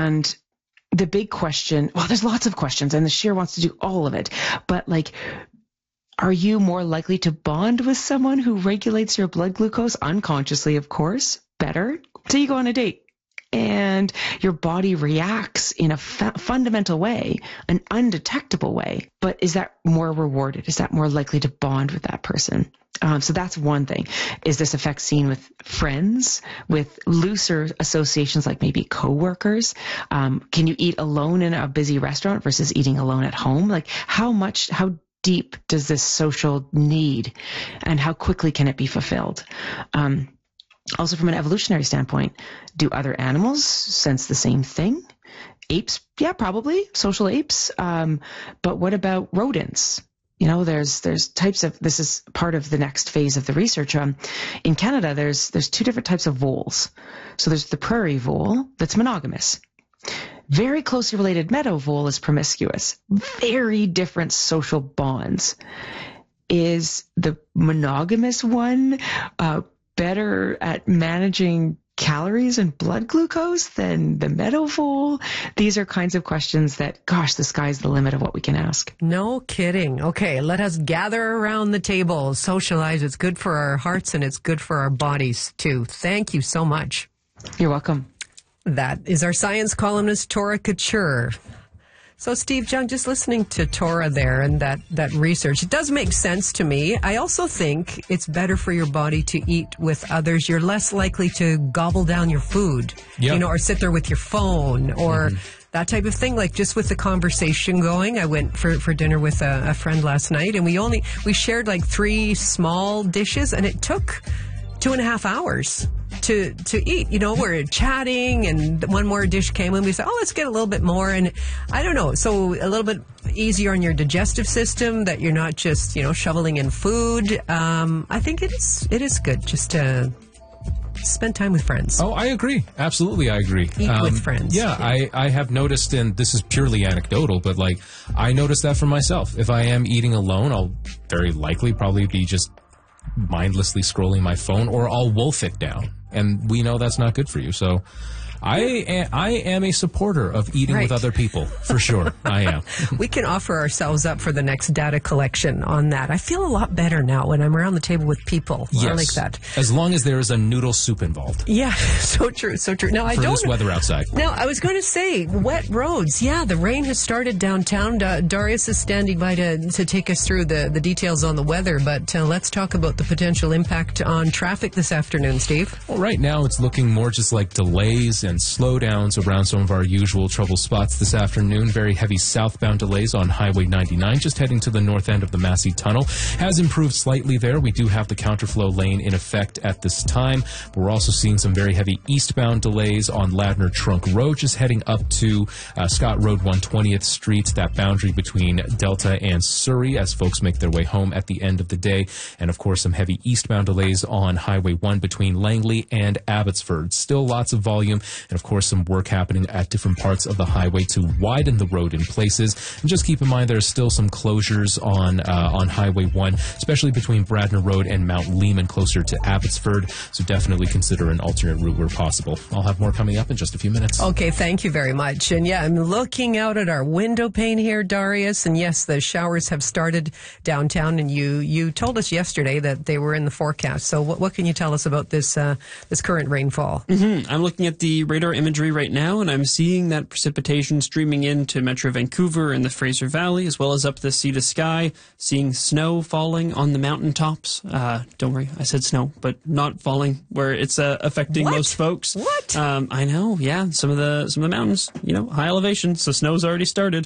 And the big question, well, there's lots of questions, and the Sheer wants to do all of it. But like, are you more likely to bond with someone who regulates your blood glucose unconsciously, of course, better till you go on a date and your body reacts in a fundamental way, an undetectable way? But is that more rewarded? Is that more likely to bond with that person? So that's one thing. Is this effect seen with friends, with looser associations like maybe coworkers? Can you eat alone in a busy restaurant versus eating alone at home? Like how deep does this social need and how quickly can it be fulfilled? Also from an evolutionary standpoint, do other animals sense the same thing? Apes? Yeah, probably. Social apes. But what about rodents? You know, there's types of, this is part of the next phase of the research. In Canada, there's two different types of voles. So there's the prairie vole that's monogamous. Very closely related meadow vole is promiscuous. Very different social bonds. Is the monogamous one better at managing calories and blood glucose than the meadow vole? These are kinds of questions that, gosh, the sky's the limit of what we can ask. No kidding. Okay, let us gather around the table, socialize. It's good for our hearts and it's good for our bodies too. Thank you so much. You're welcome. That is our science columnist, Tora Couture. So, Steve Jung, just listening to Tora there and that research, it does make sense to me. I also think it's better for your body to eat with others. You're less likely to gobble down your food, or sit there with your phone or that type of thing. Like just with the conversation going, I went for dinner with a friend last night, and we shared like 3 small dishes, and it took 2.5 hours to eat. We're chatting and one more dish came and we said, let's get a little bit more. And I don't know. So a little bit easier on your digestive system that you're not just, shoveling in food. I think it is good just to spend time with friends. Oh, I agree. Absolutely, I agree. Eat with friends. Yeah, I have noticed, and this is purely anecdotal, but I noticed that for myself. If I am eating alone, I'll very likely probably be just mindlessly scrolling my phone, or I'll wolf it down. And we know that's not good for you. So I am a supporter of eating with other people, for sure. I am. We can offer ourselves up for the next data collection on that. I feel a lot better now when I'm around the table with people. Yes. I like that. As long as there is a noodle soup involved. Yeah, so true, so true. Now, for this weather outside. Now, I was going to say, wet roads. Yeah, the rain has started downtown. Darius is standing by to take us through the details on the weather, but let's talk about the potential impact on traffic this afternoon, Steve. Well, right now it's looking more just like delays and slowdowns around some of our usual trouble spots this afternoon. Very heavy southbound delays on Highway 99, just heading to the north end of the Massey Tunnel. Has improved slightly there. We do have the counterflow lane in effect at this time. But we're also seeing some very heavy eastbound delays on Ladner Trunk Road, just heading up to Scott Road 120th Street, that boundary between Delta and Surrey, as folks make their way home at the end of the day. And of course, some heavy eastbound delays on Highway 1 between Langley and Abbotsford. Still lots of volume, and of course some work happening at different parts of the highway to widen the road in places. And just keep in mind there's still some closures on Highway 1, especially between Bradner Road and Mount Lehman, closer to Abbotsford. So definitely consider an alternate route where possible. I'll have more coming up in just a few minutes. Okay, thank you very much. And yeah, I'm looking out at our window pane here, Darius, and yes, the showers have started downtown, and you told us yesterday that they were in the forecast. So what can you tell us about this current rainfall? I'm looking at the radar imagery right now, and I'm seeing that precipitation streaming into Metro Vancouver and the Fraser Valley, as well as up the sea to sky, seeing snow falling on the mountaintops. Don't worry, I said snow, but not falling where it's affecting most folks. What? I know, yeah. Some of the mountains, high elevation, so snow's already started.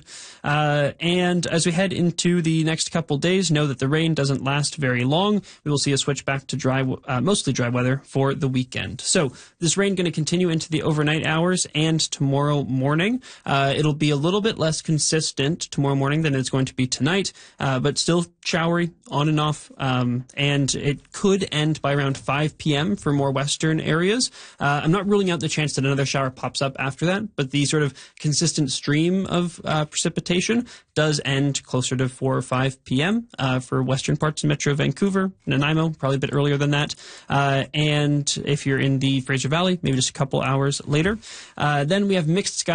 And as we head into the next couple days, know that the rain doesn't last very long. We will see a switch back to mostly dry weather for the weekend. So this rain going to continue into the overnight hours and tomorrow morning. It'll be a little bit less consistent tomorrow morning than it's going to be tonight, but still showery on and off, and it could end by around 5 p.m. for more western areas. I'm not ruling out the chance that another shower pops up after that, but the sort of consistent stream of precipitation does end closer to 4 or 5 p.m. For western parts of Metro Vancouver, Nanaimo, probably a bit earlier than that. And if you're in the Fraser Valley, maybe just a couple hours later. Then we have mixed skies